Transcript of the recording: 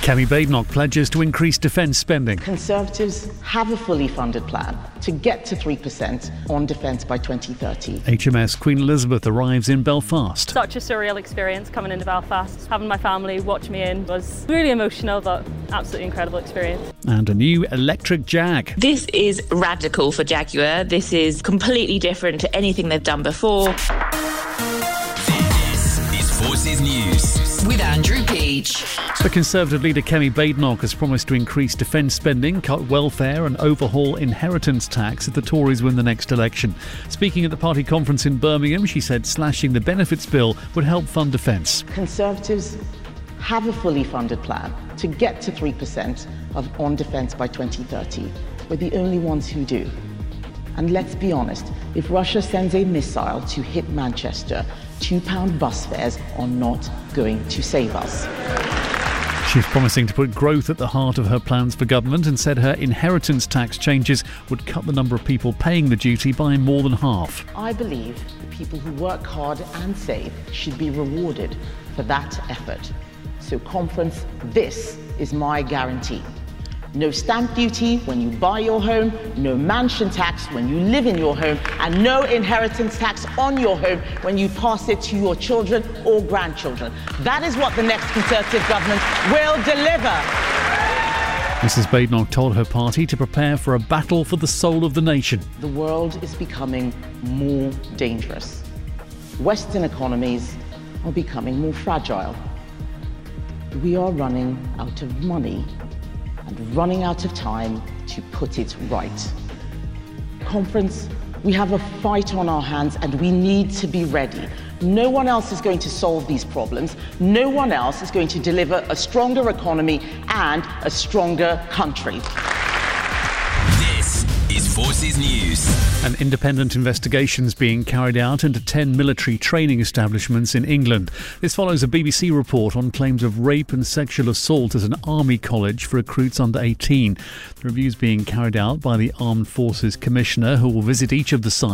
Kemi Badenoch pledges to increase defence spending. Conservatives have a fully funded plan to get to 3% on defence by 2030. HMS Queen Elizabeth arrives in Belfast. Such a surreal experience coming into Belfast. Having my family watch me in was really emotional, but absolutely incredible experience. And a new electric Jag. This is radical for Jaguar. This is completely different to anything they've done before. This is Forces News with Andrew Peach. The Conservative leader Kemi Badenoch has promised to increase defence spending, cut welfare and overhaul inheritance tax if the Tories win the next election. Speaking at the party conference in Birmingham, she said slashing the benefits bill would help fund defence. Conservatives have a fully funded plan to get to 3% on defence by 2030. We're the only ones who do. And let's be honest, if Russia sends a missile to hit Manchester, £2 bus fares are not going to save us. She's promising to put growth at the heart of her plans for government and said her inheritance tax changes would cut the number of people paying the duty by more than half. I believe the people who work hard and save should be rewarded for that effort. So, conference, this is my guarantee. No stamp duty when you buy your home, no mansion tax when you live in your home, and no inheritance tax on your home when you pass it to your children or grandchildren. That is what the next Conservative government will deliver. Mrs Badenoch told her party to prepare for a battle for the soul of the nation. The world is becoming more dangerous. Western economies are becoming more fragile. We are running out of money and running out of time to put it right. Conference, we have a fight on our hands and we need to be ready. No one else is going to solve these problems. No one else is going to deliver a stronger economy and a stronger country. This is Forces News. An independent investigation is being carried out into 10 military training establishments in England. This follows a BBC report on claims of rape and sexual assault at an army college for recruits under 18. The review is being carried out by the Armed Forces Commissioner, who will visit each of the sites